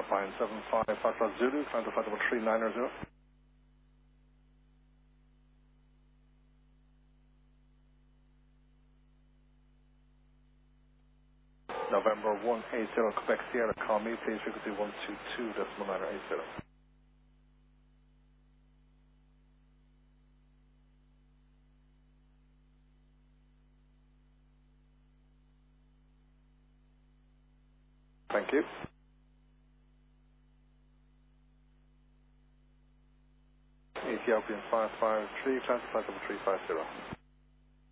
Alpine 75 Foxtrot Zulu, climb to flight level 3900. November 180 Quebec Sierra, call me, please, frequency 122.980. Thank you. Ethiopian 553, climb to flight level 350.